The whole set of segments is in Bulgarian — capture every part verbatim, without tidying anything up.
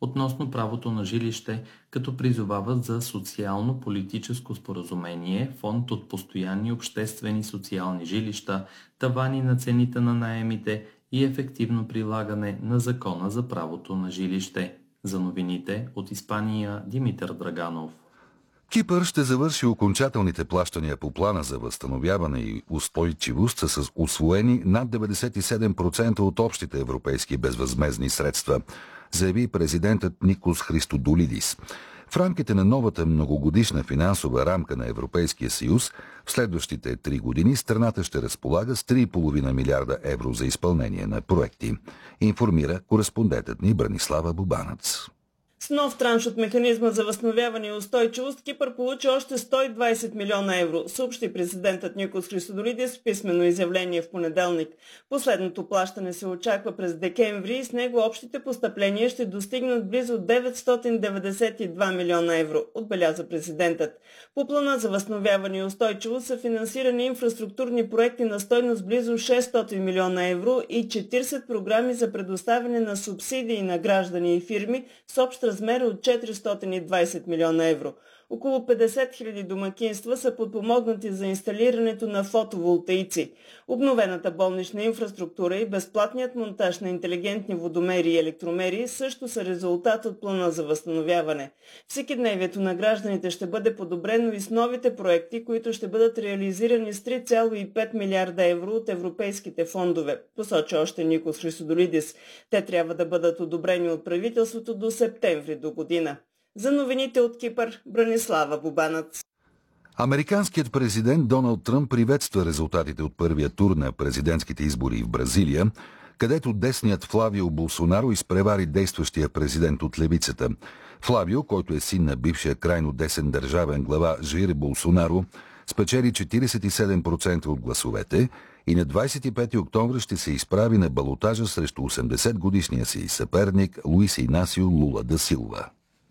относно правото на жилище, като призовават за социално-политическо споразумение, фонд от постоянни обществени социални жилища, тавани на цените на наемите и ефективно прилагане на закона за правото на жилище. За новините от Испания Димитър Драганов. Кипър ще завърши окончателните плащания по плана за възстановяване и устойчивост с усвоени над деветдесет и седем процента от общите европейски безвъзмездни средства, заяви президентът Никос Христодолидис. В рамките на новата многогодишна финансова рамка на Европейския съюз в следващите три години страната ще разполага с три и половина милиарда евро за изпълнение на проекти, информира кореспондентът ни Бранислава Бубанец. С нов транш от механизма за възстановяване и устойчивост Кипър получи още сто и двадесет милиона евро, съобщи президентът Никос Христодолидис в писмено изявление в понеделник. Последното плащане се очаква през декември и с него общите постъпления ще достигнат близо деветстотин деветдесет и два милиона евро, отбеляза президентът. По плана за възстановяване и устойчивост са финансирани инфраструктурни проекти на стойност близо шестстотин милиона евро и четиридесет програми за предоставяне на субсидии на граждани и фирми с общ размер от четиристотин и двадесет милиона евро. Около петдесет хиляди домакинства са подпомогнати за инсталирането на фотоволтаици. Обновената болнична инфраструктура и безплатният монтаж на интелигентни водомери и електромери също са резултат от плана за възстановяване. Всекидневието на гражданите ще бъде подобрено и с новите проекти, които ще бъдат реализирани с три цяло и пет милиарда евро от европейските фондове, посочи още Никос Христодолидис. Те трябва да бъдат одобрени от правителството до септември до година. За новините от Кипър, Бранислава Бубанец. Американският президент Доналд Тръмп приветства резултатите от първия тур на президентските избори в Бразилия, където десният Флавио Болсонаро изпревари действащия президент от левицата. Флавио, който е син на бившия крайно десен държавен глава Жаир Болсонаро, спечели четиридесет и седем процента от гласовете и на двадесет и пети октомври ще се изправи на балотажа срещу осемдесет годишния си съперник Луис Инасио Лула да Силва.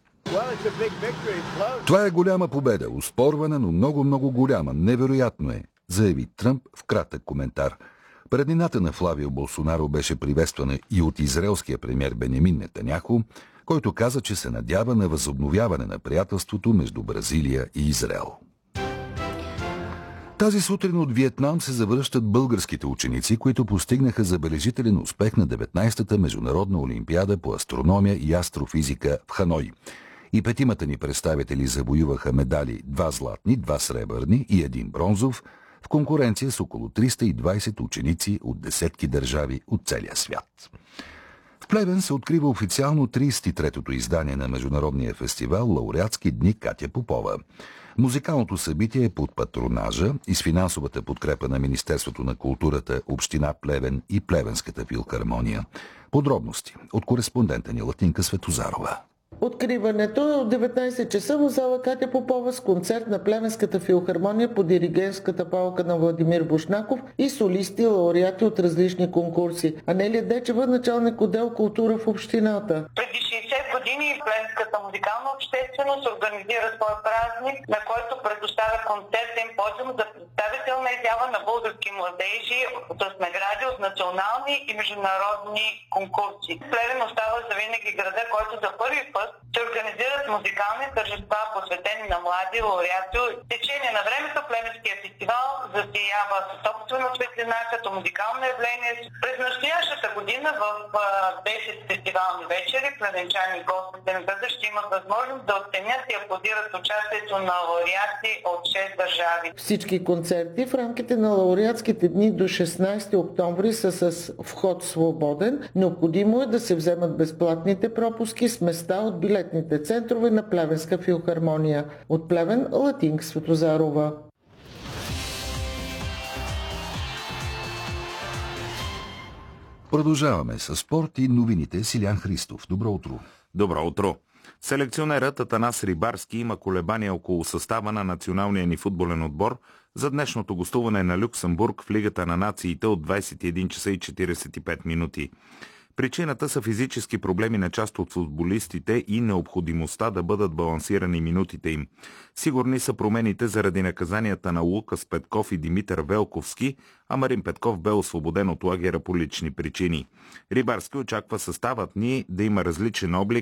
Това е голяма победа, оспорвана, но много-много голяма. Невероятно е, заяви Тръмп в кратък коментар. Преднината на Флавио Болсонаро беше приветствана и от израелския премиер Бенямин Нетаняху, който каза, че се надява на възобновяване на приятелството между Бразилия и Израел. Тази сутрин от Виетнам се завръщат българските ученици, които постигнаха забележителен успех на деветнадесетата международна олимпиада по астрономия и астрофизика в Ханой. И петимата ни представители завоюваха медали два златни, два сребърни и един бронзов в конкуренция с около триста и двадесет ученици от десетки държави от целия свят. В Плевен се открива официално тридесет и третото издание на международния фестивал Лауреатски дни Катя Попова. Музикалното събитие е под патронажа и с финансовата подкрепа на Министерството на културата, Община Плевен и Плевенската филхармония. Подробности от кореспондента ни Латинка Светозарова. Откриването е от деветнадесет часа в зала Катя Попова с концерт на Плевенската филхармония по диригентската палка на Владимир Бушнаков и солисти, лауреати от различни конкурси. Анелия Дечева, началник отдел култура в общината. Преди шейсет години Плевенската музикална общественост организира свой празник, на който предоставя концертен подиум за представителна изява на български младежи с награди от национални и международни конкурси. Плевен остава завинаги града, който за първи път се организират музикални тържества, посветени на млади лауреати. В течение на времето Плевенския фестивал засиява със собствена светлина като музикално явление. През настоящата година в десет фестивални вечери плевенчани и гостите на града ще имат възможност да оценят и аплодират участието на лауреати от шест държави. Всички концерти в рамките на лауреатските дни до шестнадесети октомври са с вход свободен. Необходимо е да се вземат безплатните пропуски с места от билетните центрове на Плевенска филхармония. От Плевен, Латинка Светозарова. Продължаваме с спорт и новините. Силян Христов. Добро утро. Добро утро. Селекционерът Атанас Рибарски има колебания около състава на националния ни футболен отбор за днешното гостуване на Люксембург в Лигата на нациите от двадесет и един часа и четиридесет и пет минути. Причината са физически проблеми на част от футболистите и необходимостта да бъдат балансирани минутите им. Сигурни са промените заради наказанията на Лукас Петков и Димитър Велковски, а Марин Петков бе освободен от лагера по лични причини. Рибарски очаква съставът ни да има различен облик